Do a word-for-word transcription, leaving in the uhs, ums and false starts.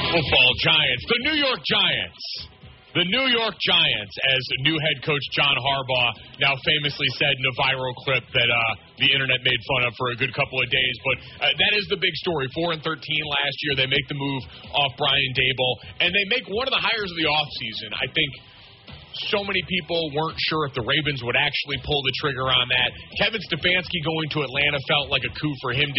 Football Giants. The New York Giants. The New York Giants, as new head coach John Harbaugh now famously said in a viral clip that uh, the internet made fun of for a good couple of days. But uh, that is the big story. four and thirteen last year. They make the move off Brian Daboll, and they make one of the hires of the offseason. I think so many people weren't sure if the Ravens would actually pull the trigger on that. Kevin Stefanski going to Atlanta felt like a coup for him to